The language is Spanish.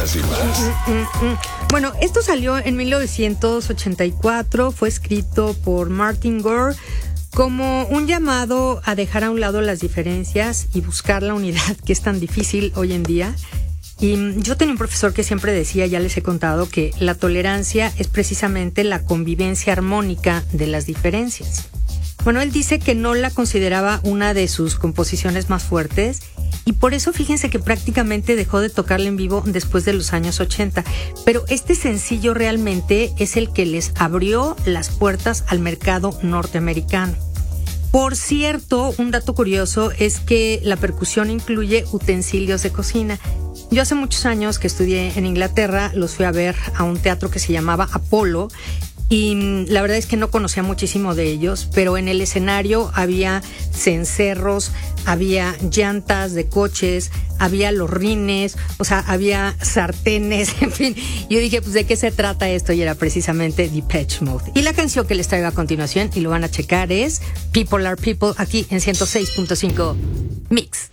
Esas y más. Bueno, esto salió en 1984, fue escrito por Martin Gore como un llamado a dejar a un lado las diferencias y buscar la unidad, que es tan difícil hoy en día. Y yo tenía un profesor que siempre decía, ya les he contado, que la tolerancia es precisamente la convivencia armónica de las diferencias. Bueno, él dice que no la consideraba una de sus composiciones más fuertes y por eso fíjense que prácticamente dejó de tocarla en vivo después de los años 80. Pero este sencillo realmente es el que les abrió las puertas al mercado norteamericano. Por cierto, un dato curioso es que la percusión incluye utensilios de cocina. Yo hace muchos años que estudié en Inglaterra, los fui a ver a un teatro que se llamaba Apolo y la verdad es que no conocía muchísimo de ellos, pero en el escenario había cencerros, había llantas de coches, había los rines, o sea, había sartenes, en fin. Yo dije, pues, ¿de qué se trata esto? Y era precisamente Depeche Mode. Y la canción que les traigo a continuación, y lo van a checar, es People Are People, aquí en 106.5 Mix.